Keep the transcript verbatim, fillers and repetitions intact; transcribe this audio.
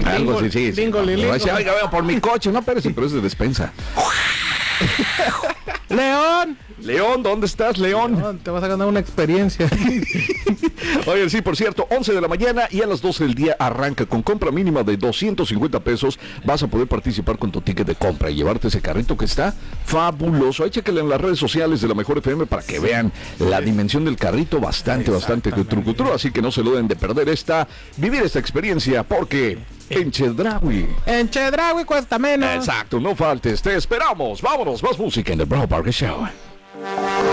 Algo así, sí. sí. Lingo, No, lilingo. no, decía, oiga, veo por mi coche. No, espérese, pero es de despensa. León. León, ¿dónde estás, León? No, te vas a ganar una experiencia. Oye, sí, por cierto, once de la mañana y a las doce del día arranca con compra mínima de doscientos cincuenta pesos. Vas a poder participar con tu ticket de compra y llevarte ese carrito que está fabuloso. Ahí chéquenle en las redes sociales de la Mejor F M para que vean la dimensión del carrito. Bastante, bastante trucutru. Así que no se lo deben de perder esta, vivir esta experiencia porque en Chedraui. En Chedraui cuesta menos. Exacto, no faltes, te esperamos. Vámonos, más música en The Bro Parker Show.